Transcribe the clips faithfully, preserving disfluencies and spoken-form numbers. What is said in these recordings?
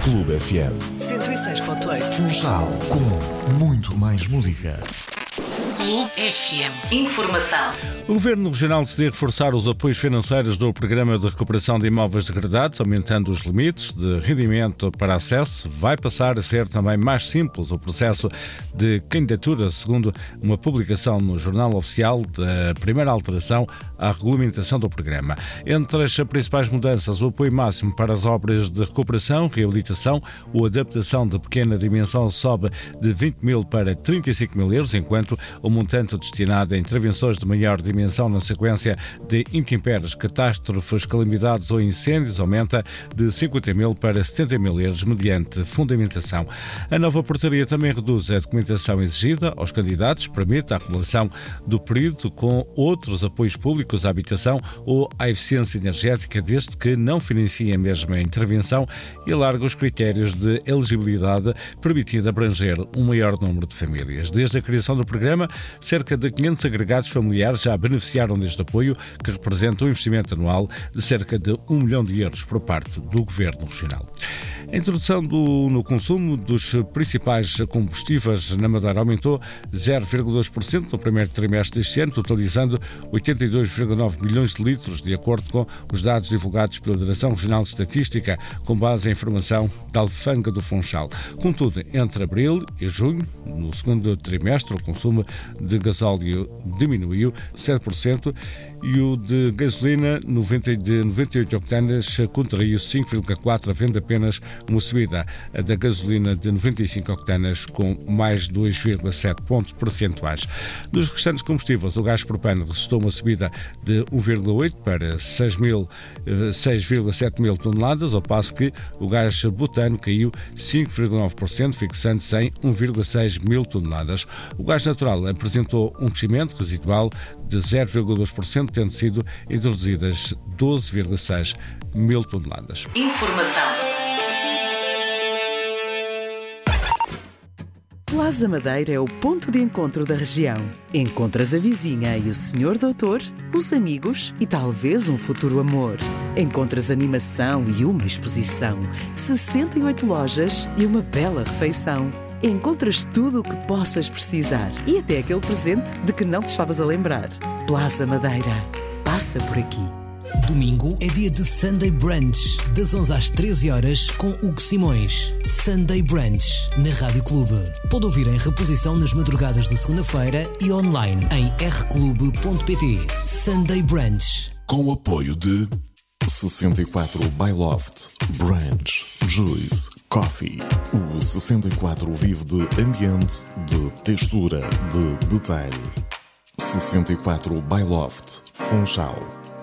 Clube F M cento e seis ponto oito. Funchal, com muito mais música. Clube F M. Informação. O Governo Regional decidiu reforçar os apoios financeiros do Programa de Recuperação de Imóveis Degradados, aumentando os limites de rendimento para acesso. Vai passar a ser também mais simples o processo de candidatura, segundo uma publicação no Jornal Oficial da primeira alteração à regulamentação do programa. Entre as principais mudanças, o apoio máximo para as obras de recuperação, reabilitação ou adaptação de pequena dimensão sobe de vinte mil para trinta e cinco mil euros, enquanto o montante destinado a intervenções de maior dimensão na sequência de intempéries, catástrofes, calamidades ou incêndios aumenta de cinquenta mil para setenta mil euros mediante fundamentação. A nova portaria também reduz a documentação exigida aos candidatos, permite a acumulação do período com outros apoios públicos à habitação ou à eficiência energética, desde que não financiem a mesma intervenção, e alarga os critérios de elegibilidade, permitindo abranger um maior número de famílias. Desde a criação do programa, cerca de quinhentos agregados familiares já beneficiaram deste apoio, que representa um investimento anual de cerca de um milhão de euros por parte do Governo Regional. A introdução do, no consumo dos principais combustíveis na Madeira aumentou zero vírgula dois por cento no primeiro trimestre deste ano, totalizando oitenta e dois vírgula nove milhões de litros, de acordo com os dados divulgados pela Direção Regional de Estatística, com base em informação da Alfândega do Funchal. Contudo, entre abril e junho, no segundo trimestre, o consumo de gasóleo diminuiu sete por cento e o de gasolina noventa, de noventa e oito octanas contraiu cinco vírgula quatro por cento, havendo apenas uma subida a da gasolina de noventa e cinco octanas com mais dois vírgula sete pontos percentuais. Nos restantes combustíveis, o gás propano registrou uma subida de um vírgula oito para seis vírgula sete mil toneladas, ao passo que o gás butano caiu cinco vírgula nove por cento, fixando-se em um vírgula seis mil toneladas. O gás natural apresentou um crescimento residual de zero vírgula dois por cento, tendo sido introduzidas doze vírgula seis mil toneladas. Informação. Plaza Madeira é o ponto de encontro da região. Encontras a vizinha e o senhor doutor, os amigos e talvez um futuro amor. Encontras animação e uma exposição, sessenta e oito lojas e uma bela refeição. Encontras tudo o que possas precisar e até aquele presente de que não te estavas a lembrar. Plaza Madeira. Passa por aqui. Domingo é dia de Sunday Brunch, das onze às treze horas, com Hugo Simões. Sunday Brunch, na Rádio Clube. Pode ouvir em reposição nas madrugadas de segunda-feira e online em r clube ponto p t. Sunday Brunch. Com o apoio de sessenta e quatro by Loft, Brunch, Juice, Coffee. O sessenta e quatro vive de ambiente, de textura, de detalhe. sessenta e quatro by Loft, Funchal.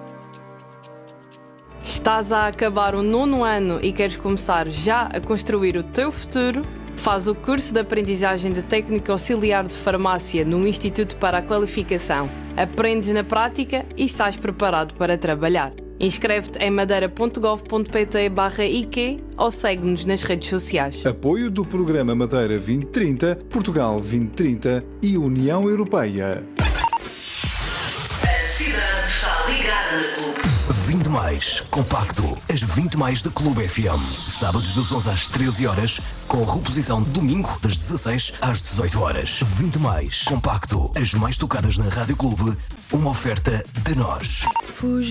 Estás a acabar o nono ano e queres começar já a construir o teu futuro? Faz o curso de aprendizagem de técnico auxiliar de farmácia no Instituto para a Qualificação. Aprendes na prática e sais preparado para trabalhar. Inscreve-te em madeira ponto gov ponto p t barra I Q ou segue-nos nas redes sociais. Apoio do Programa Madeira vinte trinta, Portugal vinte trinta e União Europeia. A cidade está ligada na Clube. vinte mais, compacto, as vinte mais da Clube F M. Sábados das onze às treze horas, com reposição domingo das dezasseis às dezoito horas. vinte mais, compacto, as mais tocadas na Rádio Clube, uma oferta de nós. Fuja.